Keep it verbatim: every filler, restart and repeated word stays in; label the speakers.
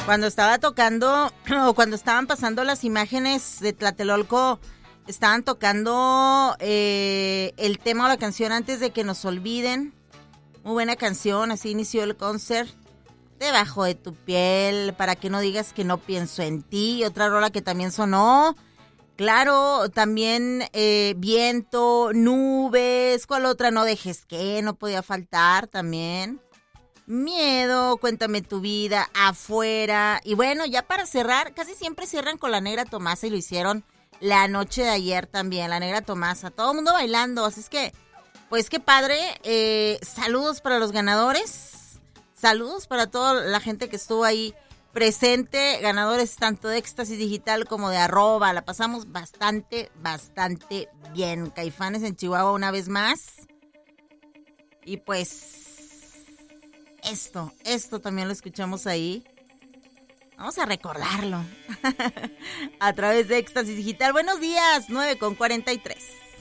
Speaker 1: Cuando estaba tocando, o cuando estaban pasando las imágenes de Tlatelolco, estaban tocando eh, el tema o la canción Antes de que nos olviden. Muy buena canción, así inició el concert. Debajo de tu piel, para que no digas que no pienso en ti. Otra rola que también sonó. Claro, también eh, Viento, Nubes. ¿Cuál otra? No dejes que, no podía faltar también. Miedo, Cuéntame tu vida, Afuera. Y bueno, ya para cerrar, casi siempre cierran con La Negra Tomasa y lo hicieron la noche de ayer también, La Negra Tomasa. Todo el mundo bailando, así es que, pues qué padre. Eh, saludos para los ganadores, saludos para toda la gente que estuvo ahí presente, ganadores tanto de Éxtasis Digital como de Arroba. La pasamos bastante, bastante bien. Caifanes en Chihuahua una vez más. Y pues... Esto, esto también lo escuchamos ahí. Vamos a recordarlo. A través de Éxtasis Digital. Buenos días, nueve con cuarenta y tres.